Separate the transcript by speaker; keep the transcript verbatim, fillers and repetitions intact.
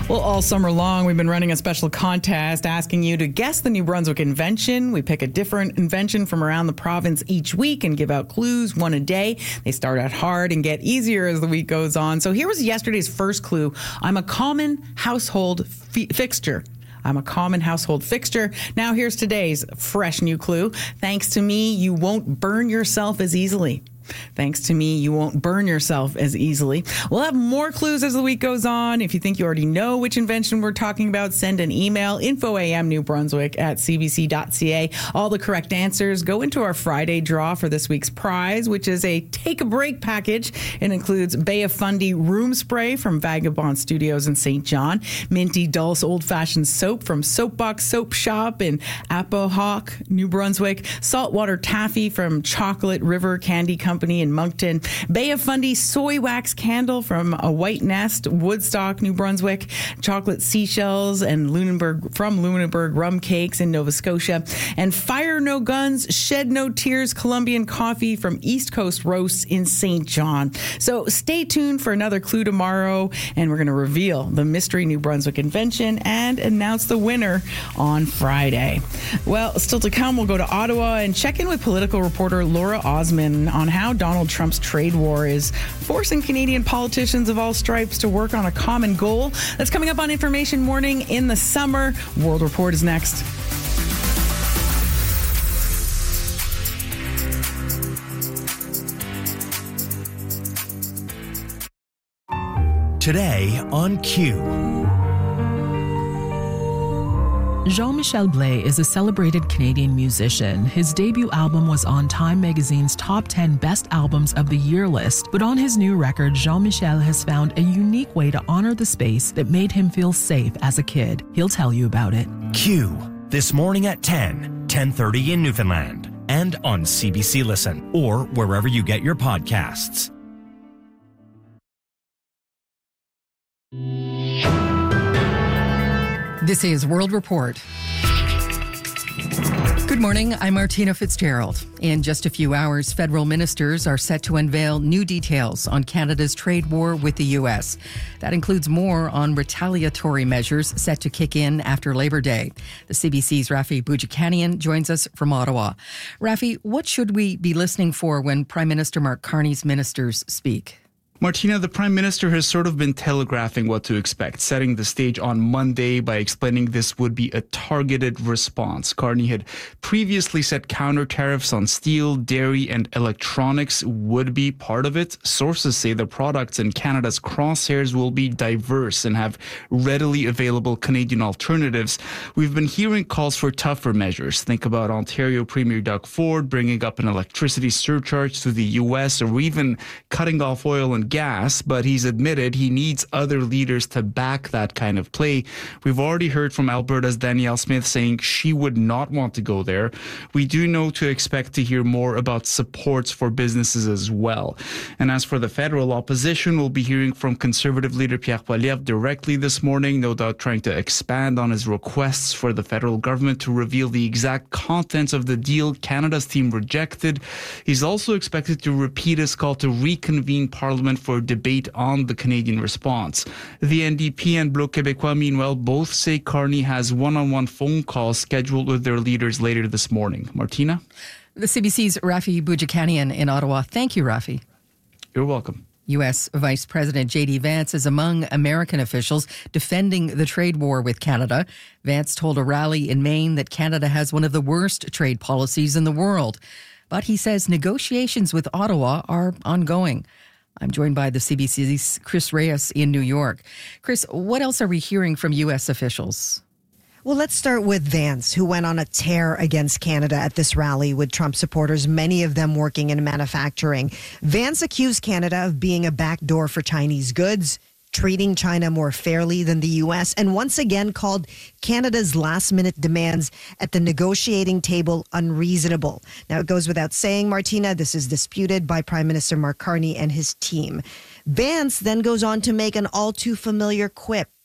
Speaker 1: Well, all summer long, we've been running a special contest asking you to guess the New Brunswick invention. We pick a different invention from around the province each week and give out clues, one a day. They start out hard and get easier as the week goes on. So here was yesterday's first clue. I'm a common household fi- fixture. I'm a common household fixture. Now here's today's fresh new clue. Thanks to me, you won't burn yourself as easily. Thanks to me, you won't burn yourself as easily. We'll have more clues as the week goes on. If you think you already know which invention we're talking about, send an email, info a m new brunswick at c b c dot c a. All the correct answers go into our Friday draw for this week's prize, which is a Take a Break package. It includes Bay of Fundy room spray from Vagabond Studios in Saint John, Minty Dulce old-fashioned soap from Soapbox Soap Shop in Apohawk, New Brunswick, saltwater taffy from Chocolate River Candy Company in Moncton, Bay of Fundy soy wax candle from a White Nest, Woodstock, New Brunswick, chocolate seashells and Lunenburg from Lunenburg rum cakes in Nova Scotia, and Fire No Guns, Shed No Tears Colombian coffee from East Coast Roasts in Saint John. So stay tuned for another clue tomorrow, and we're going to reveal the mystery New Brunswick invention and announce the winner on Friday. Well, still to come, we'll go to Ottawa and check in with political reporter Laura Osman on how Donald Trump's trade war is forcing Canadian politicians of all stripes to work on a common goal. That's coming up on Information Morning in the summer. World Report is next.
Speaker 2: Today on Q.
Speaker 3: Jean-Michel Blais is a celebrated Canadian musician. His debut album was on Time magazine's top ten best albums of the year list, but on his new record, Jean-Michel has found a unique way to honor the space that made him feel safe as a kid. He'll tell you about it.
Speaker 2: Q, this morning at ten, ten thirty in Newfoundland, and on C B C Listen, or wherever you get your podcasts.
Speaker 4: This is World Report. Good morning, I'm Martina Fitzgerald. In just a few hours, federal ministers are set to unveil new details on Canada's trade war with the U S. That includes more on retaliatory measures set to kick in after Labor Day. The C B C's Rafi Boudjikanian joins us from Ottawa. Rafi, what should we be listening for when Prime Minister Mark Carney's ministers speak?
Speaker 5: Martina, the Prime Minister has sort of been telegraphing what to expect, setting the stage on Monday by explaining this would be a targeted response. Carney had previously said counter tariffs on steel, dairy, and electronics would be part of it. Sources say the products in Canada's crosshairs will be diverse and have readily available Canadian alternatives. We've been hearing calls for tougher measures. Think about Ontario Premier Doug Ford bringing up an electricity surcharge to the U S, or even cutting off oil and gas, but he's admitted he needs other leaders to back that kind of play. We've already heard from Alberta's Danielle Smith saying she would not want to go there. We do know to expect to hear more about supports for businesses as well. And as for the federal opposition, we'll be hearing from Conservative leader Pierre Poilievre directly this morning, no doubt trying to expand on his requests for the federal government to reveal the exact contents of the deal Canada's team rejected. He's also expected to repeat his call to reconvene Parliament for debate on the Canadian response. The N D P and Bloc Québécois, meanwhile, both say Carney has one-on-one phone calls scheduled with their leaders later this morning. Martina?
Speaker 4: The C B C's Rafi Boudjikanian in Ottawa. Thank you, Rafi.
Speaker 5: You're welcome.
Speaker 4: U S Vice President J D Vance is among American officials defending the trade war with Canada. Vance told a rally in Maine that Canada has one of the worst trade policies in the world. But he says negotiations with Ottawa are ongoing. I'm joined by the C B C's Chris Reyes in New York. Chris, what else are we hearing from U S officials?
Speaker 6: Well, let's start with Vance, who went on a tear against Canada at this rally with Trump supporters, many of them working in manufacturing. Vance accused Canada of being a backdoor for Chinese goods, treating China more fairly than the U S, and once again called Canada's last-minute demands at the negotiating table unreasonable. Now, it goes without saying, Martina, this is disputed by Prime Minister Mark Carney and his team. Vance then goes on to make an all-too-familiar quip.